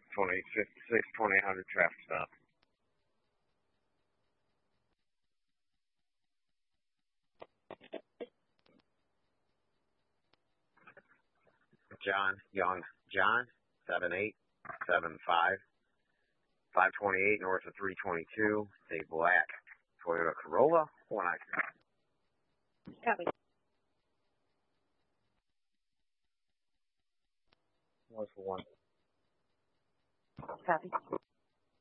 2000 traffic stop. John Young, John, 7875 528 north of 322. A black Toyota Corolla, 1 Copy. What's the one? Copy.